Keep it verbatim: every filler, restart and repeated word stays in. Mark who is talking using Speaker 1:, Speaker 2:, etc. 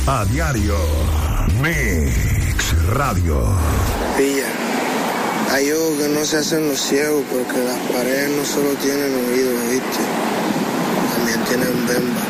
Speaker 1: A diario. Mix Radio.
Speaker 2: Pilla. Hay ojos que no se hacen los ciegos porque las paredes no solo tienen oídos, ¿viste? También tienen bemba.